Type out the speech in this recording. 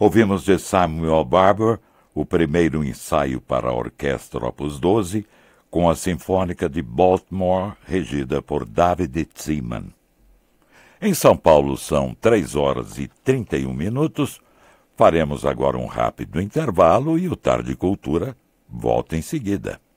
Ouvimos de Samuel Barber o primeiro ensaio para a orquestra Opus 12, com a Sinfônica de Baltimore, regida por David Seaman. Em São Paulo são 3h31. Faremos agora um rápido intervalo e o Tarde Cultura volta em seguida.